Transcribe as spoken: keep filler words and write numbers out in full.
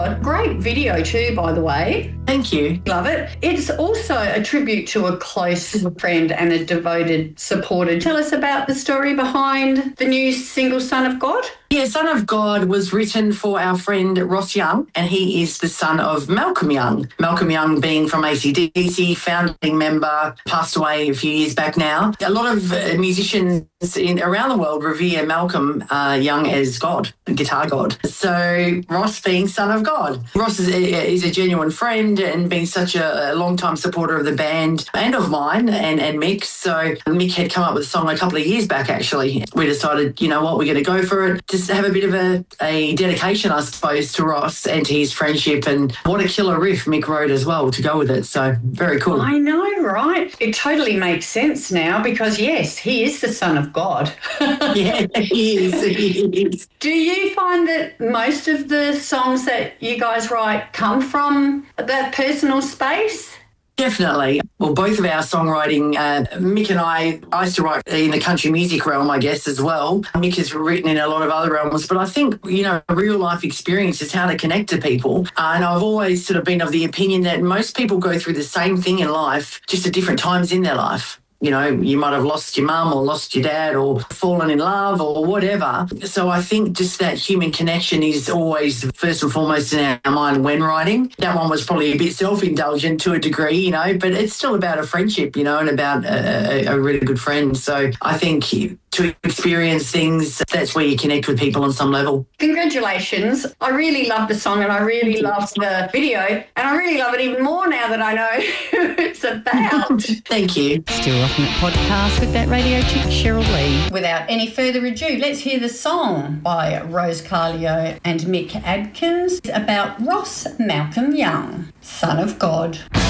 God. Great video too, by the way. Thank you. Love it. It's also a tribute to a close friend and a devoted supporter. Tell us about the story behind the new single Son of God. Yeah, Son of God was written for our friend Ross Young, and he is the son of Malcolm Young. Malcolm Young being from A C D C, founding member, passed away a few years back now. A lot of uh, musicians in, around the world revere Malcolm uh, Young as God, guitar God. So Ross being Son of God. Ross is a, is a genuine friend and being such a, a long-time supporter of the band and of mine and, and Mick's. So Mick had come up with a song a couple of years back, actually. We decided, you know what, we're going to go for it. Just have a bit of a, a dedication, I suppose, to Ross and to his friendship. And what a killer riff Mick wrote as well to go with it. So very cool. I know, right? It totally makes sense now because, yes, he is the Son of God. Yeah, he is. He is. Do you find that most of the songs that you guys write come from that personal space? Definitely. Well, both of our songwriting, uh, Mick and I, I used to write in the country music realm, I guess, as well. Mick has written in a lot of other realms, but I think, you know, real life experience is how to connect to people. Uh, and I've always sort of been of the opinion that most people go through the same thing in life, just at different times in their life. You know, you might have lost your mum or lost your dad or fallen in love or whatever. So I think just that human connection is always first and foremost in our mind when writing. That one was probably a bit self-indulgent to a degree, you know, but it's still about a friendship, you know, and about a, a, a really good friend. So I think to experience things, that's where you connect with people on some level. Congratulations. I really love the song and I really love the video and I really love it even more now that I know who it's about. Thank you. Still Rocking It podcast with that radio chick Cheryl Lee. Without any further ado, let's hear the song by Rose Carlio and Mick Adkins about Ross Malcolm Young, Son of God.